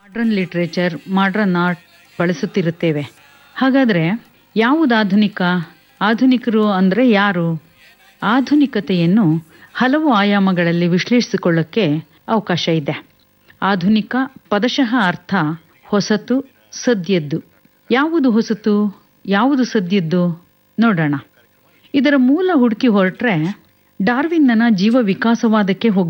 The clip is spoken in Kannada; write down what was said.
Modern literature, modern art ಬಳಸುತ್ತಿರುತ್ತೇವೆ. ಹಾಗಾದರೆ ಯಾವುದು ಆಧುನಿಕ? ಆಧುನಿಕರು ಅಂದರೆ ಯಾರು? ಆಧುನಿಕತೆಯನ್ನು ಹಲವು ಆಯಾಮಗಳಲ್ಲಿ ವಿಶ್ಲೇಷಿಸಿಕೊಳ್ಳಕ್ಕೆ ಅವಕಾಶ ಇದೆ. ಆಧುನಿಕ ಪದಶಃ ಅರ್ಥ ಹೊಸತು, ಸದ್ಯದ್ದು. ಯಾವುದು ಹೊಸತು, ಯಾವುದು ಸದ್ಯದ್ದು ನೋಡೋಣ. ಇದರ ಮೂಲ ಹುಡುಕಿ ಹೊರಟ್ರೆ ಡಾರ್ವಿನ್ನನ ಜೀವ ವಿಕಾಸವಾದಕ್ಕೆ ಹೋಗ್ಬೇಕು.